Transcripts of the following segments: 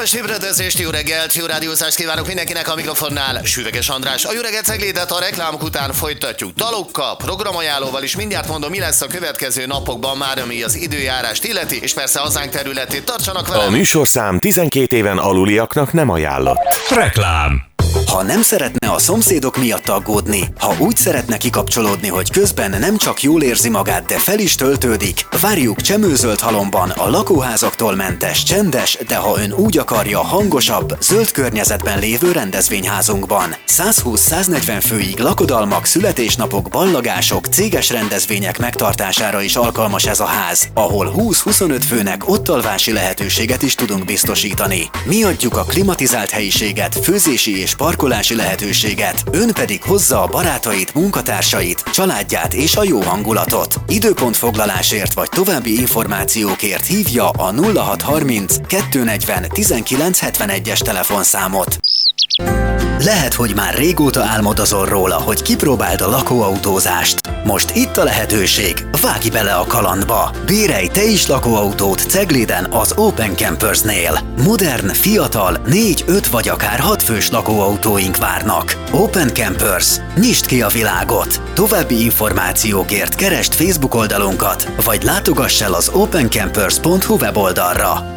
Kellemes ébredezést, jó reggelt, jó rádiózást kívánok mindenkinek, a mikrofonnál Süveges András. A jó reggelt Ceglédet a reklámok után folytatjuk dalokkal, programajánlóval is. Mindjárt mondom, mi lesz a következő napokban már, ami az időjárást illeti, és persze hazánk területét. Tartsanak velem! A műsorszám 12 éven aluliaknak nem ajánlott. Reklám. Ha nem szeretne a szomszédok miatt aggódni, ha úgy szeretne kikapcsolódni, hogy közben nem csak jól érzi magát, de fel is töltődik, várjuk Csemőzöld Halomban a lakóházaktól mentes, csendes, de ha ön úgy akarja, hangosabb, zöld környezetben lévő rendezvényházunkban. 120-140 főig lakodalmak, születésnapok, ballagások, céges rendezvények megtartására is alkalmas ez a ház, ahol 20-25 főnek ottalvási lehetőséget is tudunk biztosítani. Mi adjuk a klimatizált helyiséget, főzési és parkolási lehetőséget, ön pedig hozza a barátait, munkatársait, családját és a jó hangulatot. Időpontfoglalásért vagy további információkért hívja a 0630 240 1971-es telefonszámot. Lehet, hogy már régóta álmodozol róla, hogy kipróbáld a lakóautózást. Most itt a lehetőség, vágj bele a kalandba! Bérelj te is lakóautót Cegléden az Open Campersnél. Modern, fiatal, 4-5 vagy akár 6 fős lakóautóink várnak. Open Campers. Nyisd ki a világot! További információkért keresd Facebook oldalunkat, vagy látogass el az opencampers.hu weboldalra.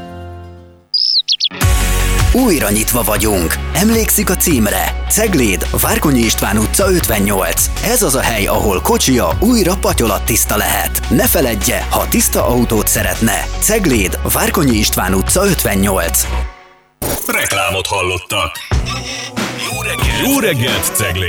Újra nyitva vagyunk. Emlékszik a címre? Cegléd, Várkonyi István utca 58. Ez az a hely, ahol kocsia újra patyolattiszta lehet. Ne feledje, ha tiszta autót szeretne. Cegléd, Várkonyi István utca 58. Reklámot hallottak. Jó reggelt, Cegléd!